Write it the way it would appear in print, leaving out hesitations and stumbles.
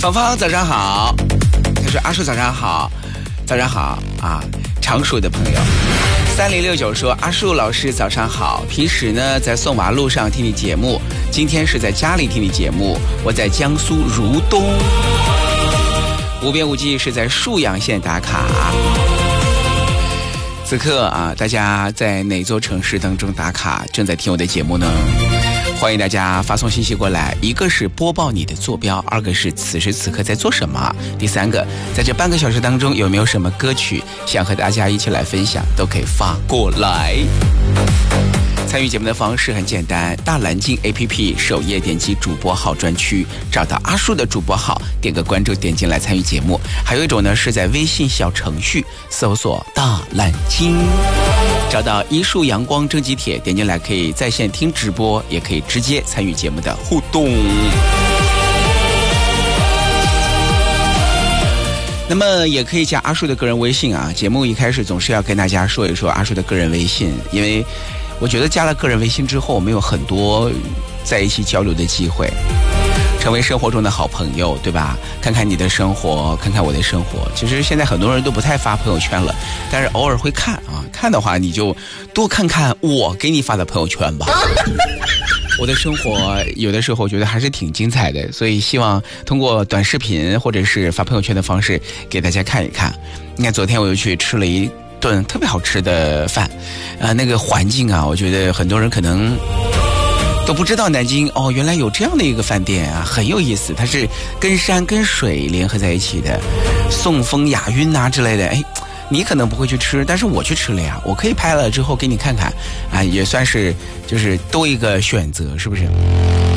芳芳早上好，他说阿叔早上好，早上好啊，常熟的朋友。3069说阿树老师早上好，平时呢在送娃路上听你节目，今天是在家里听你节目，我在江苏如东，无边无际是在沭阳县打卡。此刻啊，大家在哪座城市当中打卡正在听我的节目呢？欢迎大家发送信息过来，一个是播报你的坐标，二个是此时此刻在做什么，第三个在这半个小时当中有没有什么歌曲想和大家一起来分享，都可以发过来。参与节目的方式很简单，大蓝鲸 APP 首页点击主播号专区，找到阿树的主播号，点个关注，点进来参与节目。还有一种呢是在微信小程序搜索大蓝鲸，找到一树阳光征集帖，点进来可以在线听直播，也可以直接参与节目的互动。那么也可以加阿树的个人微信啊，节目一开始总是要跟大家说一说阿树的个人微信，因为我觉得加了个人微信之后，我们有很多在一起交流的机会，成为生活中的好朋友，对吧？看看你的生活，看看我的生活。其实现在很多人都不太发朋友圈了，但是偶尔会看啊。看的话，你就多看看我给你发的朋友圈吧。我的生活有的时候我觉得还是挺精彩的，所以希望通过短视频或者是发朋友圈的方式给大家看一看。你看昨天我又去吃了一顿特别好吃的饭，那个环境啊，我觉得很多人可能都不知道南京哦，原来有这样的一个饭店啊，很有意思。它是跟山跟水联合在一起的，送风雅韵啊之类的。哎，你可能不会去吃，但是我去吃了呀，我可以拍了之后给你看看啊，也算是就是多一个选择，是不是？